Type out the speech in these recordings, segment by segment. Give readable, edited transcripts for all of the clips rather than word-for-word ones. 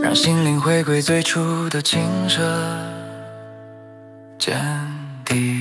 让心灵回归最初的清澈见底。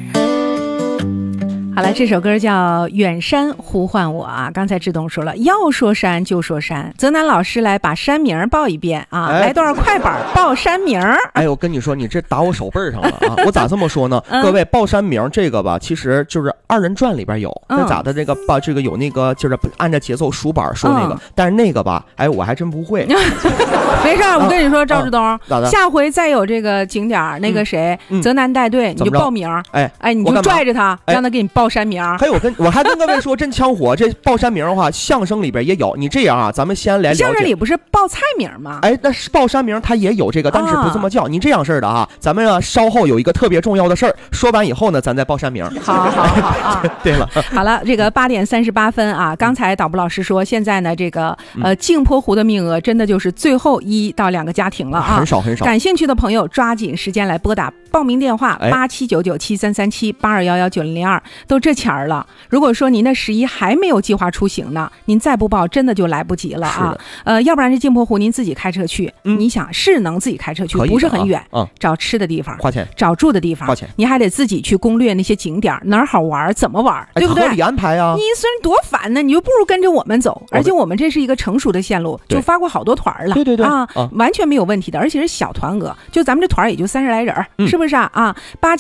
好了，这首歌叫《远山呼唤我》啊。刚才志东说了，要说山就说山，泽南老师来把山名报一遍啊，来段快板报山名。 哎，我跟你说，你这打我手背上了啊！我咋这么说呢？各位，报山名这个吧，其实就是二人转里边有，那咋的？这个报这个有那个就是按照节奏数板说那个，但是那个吧，哎，我还真不会。 没事，我跟你说，赵志东， 咋的？ 下回再有这个景点，那个谁，泽南带队，你就报名。哎，你就拽着他，让他给你报山名。 还有我还跟各位说，真枪火，这报山名的话，相声里边也有。你这样啊，咱们先来了解。 相声里不是报菜名吗？ 哎，那是报山名，它也有这个，但是不这么叫。你这样式的啊，咱们稍后有一个特别重要的事儿，说完以后呢，咱再报山名。 好。 对了， 好了，这个8点38分啊，刚才导播老师说，现在呢，这个镜坡湖的名额真的就是最后1到2个家庭了啊， 很少。 感兴趣的朋友抓紧时间来拨打报名电话8799733782119002，都这钱了。如果说您的11还没有计划出行呢，您再不报真的就来不及了啊。要不然这镜坡湖您自己开车去，你想是能自己开车去，不是很远，找吃的地方花钱， 找住的地方花钱，你还得自己去攻略那些景点，哪儿好玩怎么玩，对不对？ 合理安排啊。 你虽然多烦呢，你就不如跟着我们走，而且我们这是一个成熟的线路，就发过好多团了， 对啊，完全没有问题的，而且是小团额，就咱们这团也就30来人，是不是啊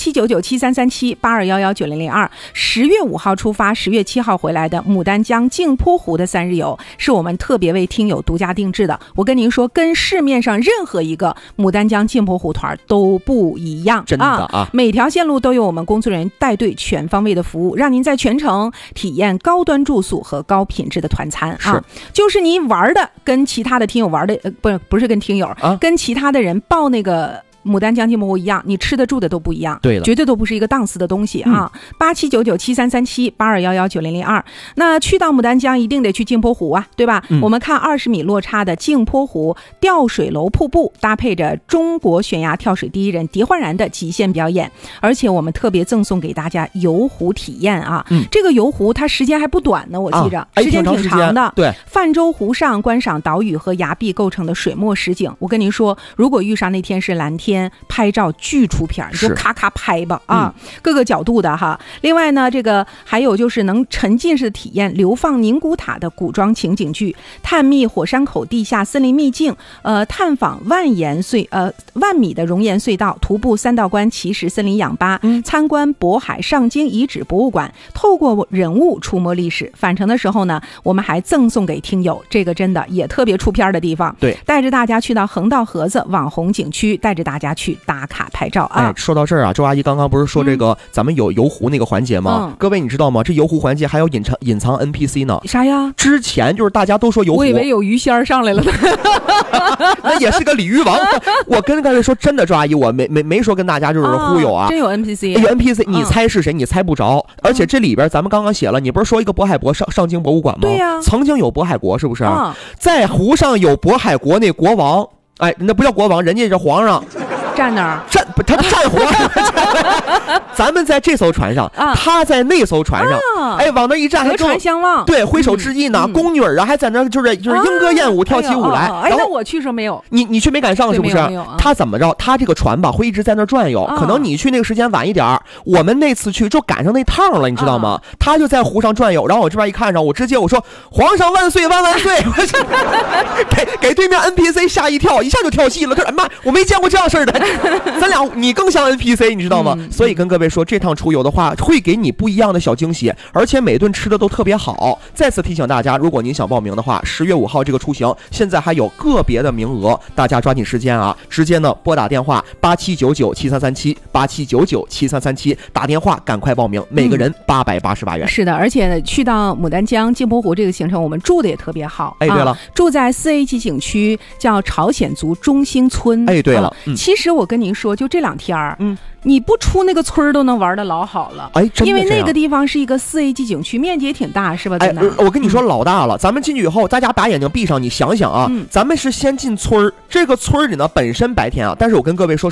？8799733782119002，10月5号出发，10月7号回来的牡丹江镜坡湖的3日游，是我们特别为听友独家定制的。我跟您说，跟市面上任何一个牡丹江镜坡湖团都不一样， 真的啊！ 每条线路都有我们工作人员带队全方位的服务，让您在全程体验高端住宿和高品质的团餐啊！就是你玩的跟其他的听友玩的，不是跟听友，跟其他的人报那个牡丹江镜坡湖一样，你吃的住的都不一样， 对了， 绝对都不是一个档次的东西啊！8799733782119002，那去到牡丹江一定得去镜坡湖啊，对吧？我们看20米落差的镜坡湖吊水楼瀑布，搭配着中国悬崖跳水第一人狄焕然的极限表演，而且我们特别赠送给大家游湖体验啊！这个游湖它时间还不短呢，我记着，时间挺长的。 对， 泛舟湖上观赏岛屿和崖壁构成的水墨实景，我跟您说，如果遇上那天是蓝天，拍照巨出片，你就咔咔拍吧啊，各个角度的哈。另外呢，这个还有就是能沉浸式体验流放宁古塔的古装情景剧，探秘火山口地下森林秘境，探访万米的熔岩隧道，徒步3道关奇石森林氧吧，参观渤海上京遗址博物馆，透过人物触摸历史。返程的时候呢，我们还赠送给听友这个真的也特别出片的地方， 对， 带着大家去到横道河子网红景区，带着大家去打卡拍照啊！ 哎，说到这儿啊，周阿姨刚刚不是说这个咱们有游湖那个环节吗？各位你知道吗？这游湖环节还有隐藏 NPC 呢。 啥呀？ 之前就是大家都说游湖， 我以为有鱼仙上来了呢。 那也是个鲤鱼王。我跟各位说真的，周阿姨，我没说跟大家就是忽悠啊。 真有 NPC， 有 NPC， 你猜是谁？你猜不着。而且这里边咱们刚刚写了，你不是说一个渤海国上京博物馆吗？ 对呀， 曾经有渤海国，是不是？在湖上有渤海国那国王，哎，那不叫国王，人家是皇上。 站那儿他站活咱们在这艘船上，他在那艘船上，哎，往那一站， 隔船相望， 对，挥手致意呢。宫女啊，还在那就是莺歌燕舞，跳起舞来。 哎，那我去时候没有， 你去没赶上是不是？他怎么着？他这个船吧会一直在那转悠，可能你去那个时间晚一点，我们那次去就赶上那趟了，你知道吗？他就在湖上转悠，然后我这边一看上，我直接我说皇上万岁万万岁，给对面 NPC 吓一跳，一下就跳戏了。他说妈，我没见过这样事儿的。咱俩你更像 NPC， 你知道吗？所以跟各位说，这趟出游的话会给你不一样的小惊喜，而且每顿吃的都特别好。再次提醒大家，如果您想报名的话，10月5号这个出行现在还有个别的名额，大家抓紧时间啊！直接呢拨打电话8799733787997337，打电话赶快报名，每个人888元。 是的，而且去到牡丹江镜坡湖这个行程，我们住的也特别好。 哎，对了， 住在4A 级景区叫朝鲜族中兴村。 哎，对了， 其实我跟您说，就这2天你不出那个村都能玩的老好了。 哎，真的， 因为那个地方是一个4A 级景区，面积也挺大，是吧？ 哎，我跟你说老大了。咱们进去以后，大家把眼睛闭上，你想想啊，咱们是先进村，这个村里呢本身白天啊，但是我跟各位说